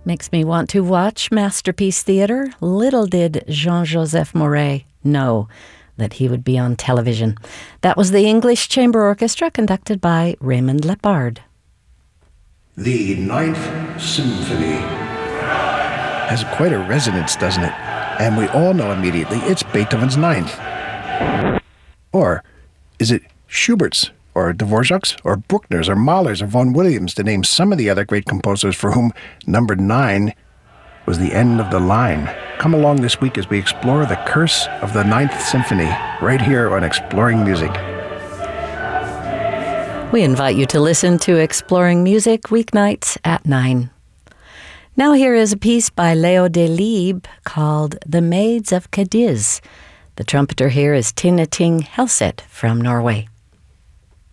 makes me want to watch Masterpiece Theatre. Little did Jean-Joseph Moret know that he would be on television. That was the English Chamber Orchestra conducted by Raymond Lepard. The Ninth Symphony has quite a resonance, doesn't it? And we all know immediately it's Beethoven's Ninth. Or is it Schubert's, or Dvorak's, or Bruckner's, or Mahler's, or Vaughan Williams, to name some of the other great composers for whom number 9 was the end of the line? Come along this week as we explore the curse of the Ninth Symphony, right here on Exploring Music. We invite you to listen to Exploring Music weeknights at 9. Now here is a piece by Leo Delibes called The Maids of Cadiz. The trumpeter here is Tina Ting Helseth from Norway.